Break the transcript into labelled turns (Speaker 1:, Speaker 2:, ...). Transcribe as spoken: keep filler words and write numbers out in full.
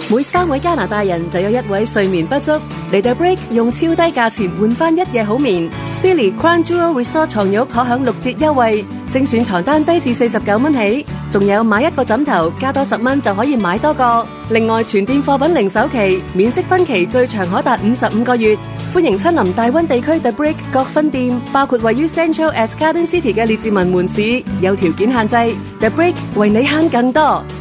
Speaker 1: 每三位加拿大人就有一位睡眠不足，嚟到 Break 用超低價錢換翻一夜好眠。Silly Crown Jewel Resort 床褥可享六折優惠，精選床單低至四十九蚊起，仲有買一個枕頭加多十蚊就可以買多個。另外全店貨品零首期，免息分期最長可達五十五個月。歡迎親臨大溫地區 The Break 各分店，包括位於 Central at Garden City 嘅列治文門市，有條件限制。The Break 為你慳更多。